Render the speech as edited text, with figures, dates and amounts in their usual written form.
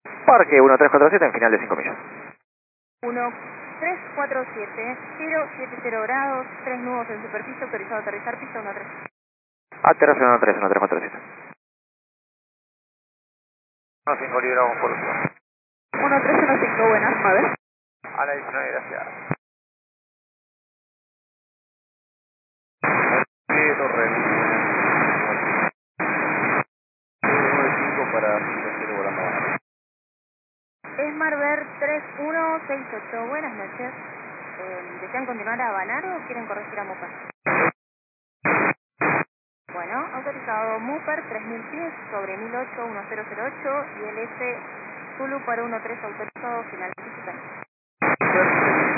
Parque 1347 en final de 5 millas. 1347, 070 grados, 3 nudos en superficie, autorizado a aterrizar, pista 13. Aterriza 1347. 15 libre con colusión. 1315, buenas, 9. A la 19, gracias. Sí, Torre. 95 para 5 volando bajo. Esmarver 3168, buenas noches. ¿Desean continuar a Banar o quieren corregir a Mupar? Bueno, autorizado Mupar 3000 pies sobre 1008, 1008 y el S Zulu para 13 autorizado, final.